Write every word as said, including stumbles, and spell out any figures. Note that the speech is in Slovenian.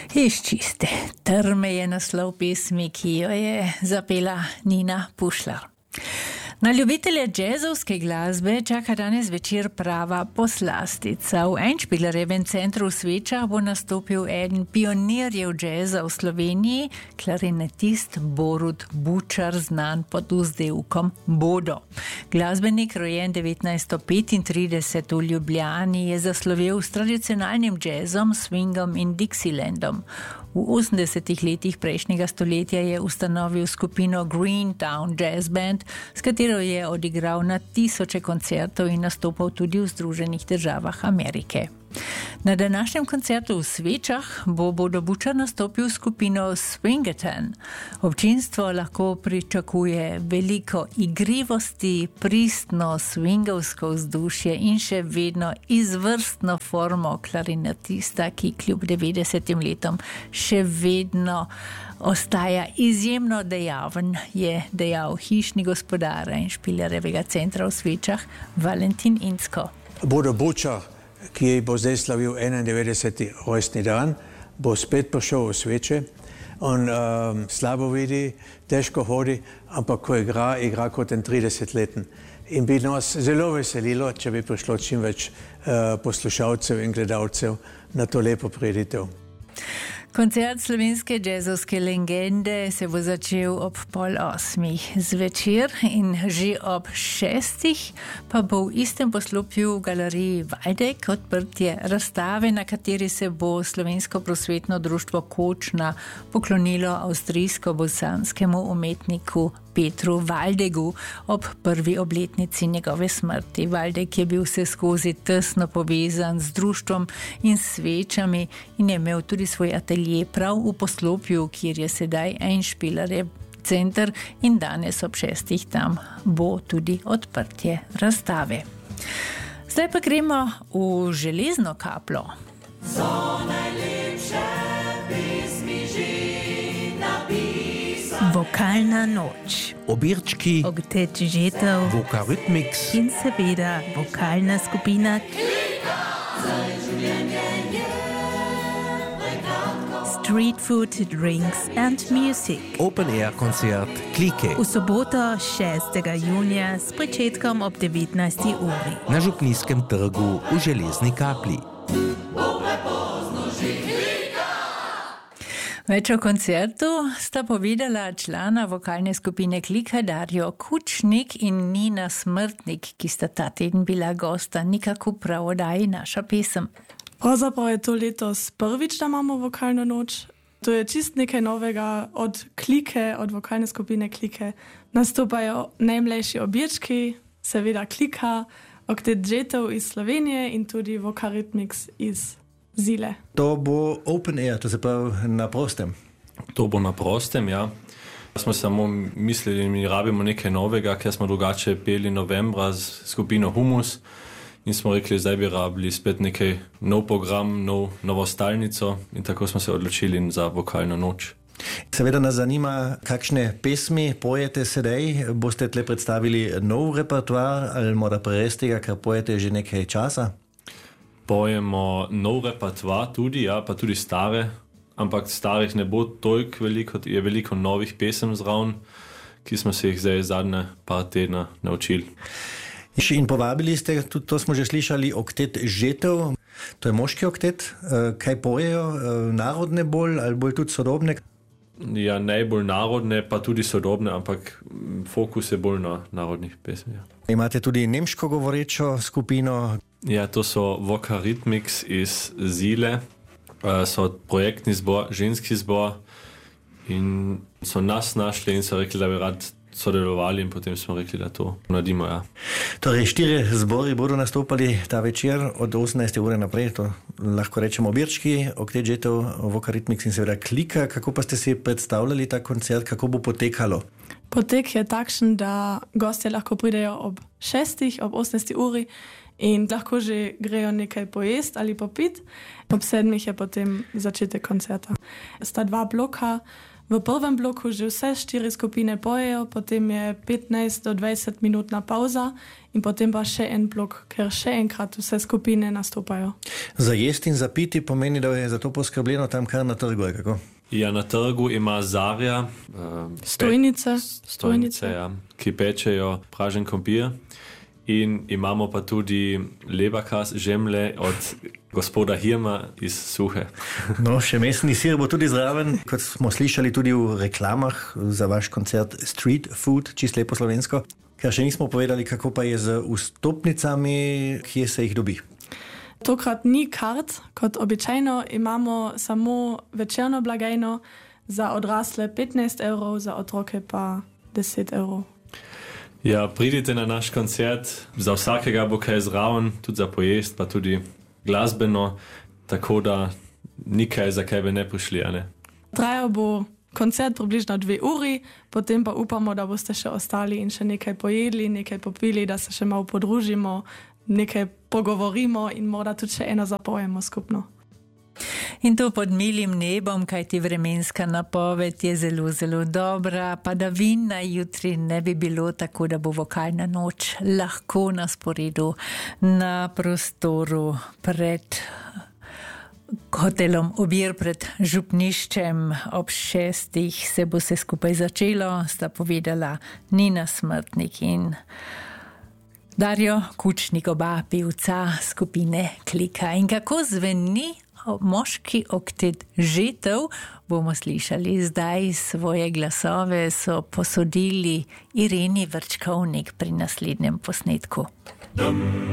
Iz čiste trme je naslov pesmi, ki jo je zapela Nina Pušlar. Na ljubitelje džezovske glasbe čaka danes večer prava poslastica. V Einspielerjevem centru v Svečah bo nastopil eden pionirjev džeza v Sloveniji, klarinetist Borut Bučar, znan pod vzdevkom Bodo. Glasbenik, rojen devetnajststo petintrideset v Ljubljani, je zaslovel s tradicionalnim džezom, swingom in Dixielandom. V osemdesetih letih prejšnjega stoletja je ustanovil skupino Greentown Jazz Band, s katero je odigral na tisoče koncertov in nastopal tudi v Združenih državah Amerike. Na današnjem koncertu v Svečah bo Bodo Bučar nastopil skupino Swingerton. Občinstvo lahko pričakuje veliko igrivosti, pristno swingovsko vzdušje in še vedno izvrstno formo klarinetista, ki kljub devetdesetim letom še vedno ostaja izjemno dejaven, je dejal hišni gospodar Einspielerjevega centra v Svečah Valentin Incko. Bodo Bučar, ki bo zdaj slavil enaindevetdeseti rojstni dan, bo spet prišel v Sveče. On um, slabo vidi, težko hodi, ampak ko igra, igra kot en tridesetleten. In bi nas zelo veselilo, če bi prišlo čim več uh, poslušalcev in gledalcev na to lepo prireditev. Koncert slovenske džezovske legende se bo začel ob pol osmih zvečer in že ob šestih pa bo v istem poslopju v galeriji Valdek odprtje razstave, na kateri se bo Slovensko prosvetno društvo Kočna poklonilo avstrijsko-bosanskemu umetniku Petru Valdegu ob prvi obletnici njegove smrti. Valdek je bil vse skozi tesno povezan z društvom in svečami in je imel tudi svoj atelje prav v poslopju, kjer je sedaj Einspielerjev center, in danes ob šestih tam bo tudi odprtje razstave. Zdaj pa gremo v Železno kapljo. So najlepše pesmi že napisane. Vokalna noč. Obirčki, Oktet žetev Vokarytmix in seveda vokalna skupina Klika, zdaj življenje je prekratko. Street Food, Drinks and Music. Open Air koncert Klike V soboto šestega junija s pričetkom ob devetnajsti uri. na Župnijskem trgu v Železni kapli. Bo prepozno že klika. Več o koncertu sta povedala člana vokalne skupine Klika Darjo Kučnik in Nina Smrtnik, ki sta ta teden bila gosta nikako prav oddaji Naša pesem. Pravzaprav je to letos prvič, da imamo vokalno noč. To je čist nekaj novega od Klike, od vokalne skupine Klike. Nastopajo najmlajši obirčki, seveda Klika, Oktet žetev iz Slovenije in tudi Vokarytmix iz Zile. To bo open air, to se pravi na prostem. To bo na prostem, ja. Smo samo mislili, mi rabimo nekaj novega, ker smo drugače peli novembra z skupino Humus in smo rekli, zdaj bi rabili spet nekaj nov program, nov, novo stalnico in tako smo se odločili za vokalno noč. Seveda nas zanima, kakšne pesmi pojete sedaj. Boste tle predstavili nov repertoar ali morda preres tega, kar pojete že nekaj časa? Pojemo nov repertoar tudi, ja, pa tudi stare, ampak starih ne bo toliko veliko, je veliko novih pesem zraven, ki smo se jih zdaj zadnje par tedna naučili. In povabili ste, tudi to smo že slišali, Oktet žetev. To je moški oktet. Kaj pojejo? Narodne bolj ali bolj tudi sodobne? Ja, najbolj narodne, pa tudi sodobne, ampak fokus je bolj na narodnih pesmih. Ja. Imate tudi nemško govorečo skupino. Ja, to so Vokarytmix iz Zile, so projektni zbor, ženski zbor in so nas našli in so rekli, da bi rad sodelovali in potem smo rekli, da to naredimo. Ja. Torej, štiri zbori bodo nastopali ta večer od osemnajste ure naprej, to lahko rečemo obirčki, Oktet žetev, Vokarytmix in seveda Klika. Kako pa ste si predstavljali ta koncert, kako bo potekalo? Potek je takšen, da gostje lahko pridejo ob šestih, ob osemnajsti uri in lahko že grejo nekaj pojest ali popit. Ob sedmih je potem začetek koncerta. Sta dva bloka. V prvem bloku že vse štiri skupine pojejo, potem je petnajst do dvajset minutna pauza in potem pa še en blok, ker še enkrat vse skupine nastopajo. Za jesti in za piti pomeni, da je za to poskrbljeno tam kar na trgu, je kako? Ja, na trgu ima Zarja uh, Stojnice, stojnice ja, ki pečejo pražen krompir. In imamo pa tudi lebakas, žemlje od gospoda Hirma iz Suhe. No, še mesni sir bo tudi zraven, kot smo slišali tudi v reklamah za vaš koncert Street Food, čisto lepo slovensko. Ker še nismo povedali, kako pa je z vstopnicami, kje se jih dobi. Tokrat ni kart, kot običajno imamo samo večerno blagajno za odrasle petnajst evrov, za otroke pa deset evrov. Ja, pridite na naš koncert, za vsakega bo kaj zraven, tudi za pojest, pa tudi glasbeno, tako da nikaj, za kaj bi ne prišli, a ne? Trajal bo koncert približno dve uri, potem pa upamo, da boste še ostali in še nekaj pojedli, nekaj popili, da se še malo podružimo, nekaj pogovorimo in morda tudi še eno zapojemo skupno. In to pod milim nebom, kajti vremenska napoved je zelo, zelo dobra, padavin na jutri ne bi bilo, tako da bo vokalna noč lahko na sporedu na prostoru pred hotelom Obir, pred župniščem. Ob šestih se bo se skupaj začelo, sta povedala Nina Smrtnik in Dario Kučnik, oba pevca skupine Klika. In kako zveni moški oktet žetev, bomo slišali zdaj. Svoje glasove so posodili Ireni Vrčkovnik pri naslednjem posnetku.